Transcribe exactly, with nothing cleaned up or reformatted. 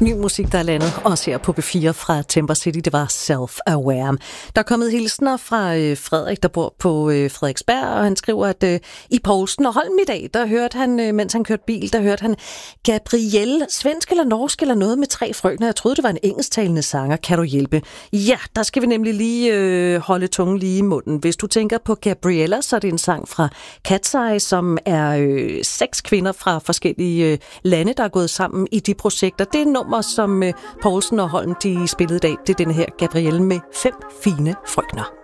Ny musik, der er landet, også her på B fire fra Temper City, det var Self-Aware. Der er kommet hilsner fra øh, Frederik, der bor på øh, Frederiksberg, og han skriver, at øh, i Poulsen og Holm i dag, der hørte han, øh, mens han kørte bil, der hørte han Gabrielle, svensk eller norsk eller noget med tre frøkner. Jeg troede, det var en engelsktalende sanger. Kan du hjælpe? Ja, der skal vi nemlig lige øh, holde tungen lige i munden. Hvis du tænker på Gabriella, så er det en sang fra Cat's Eye, som er øh, seks kvinder fra forskellige øh, lande, der er gået sammen i de projekter. Det er nummer, som øh, Poulsen og Holm de spillede i dag. Det er den her Gabrielle med fem fine frøkner.